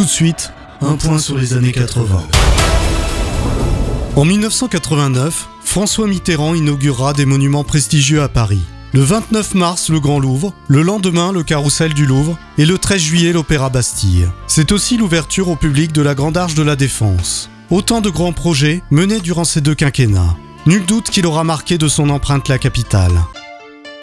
de suite, un point sur les années 80. En 1989, François Mitterrand inaugurera des monuments prestigieux à Paris. Le 29 mars, le Grand Louvre, le lendemain, le Carrousel du Louvre et le 13 juillet, l'Opéra Bastille. C'est aussi l'ouverture au public de la Grande Arche de la Défense. Autant de grands projets menés durant ces 2 quinquennats. Nul doute qu'il aura marqué de son empreinte la capitale.